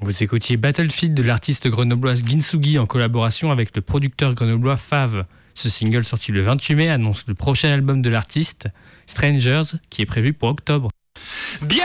Vous écoutiez Battlefield de l'artiste grenobloise Ginsugi en collaboration avec le producteur grenoblois Fave. Ce single sorti le 28 mai annonce le prochain album de l'artiste, Strangers, qui est prévu pour octobre. Bien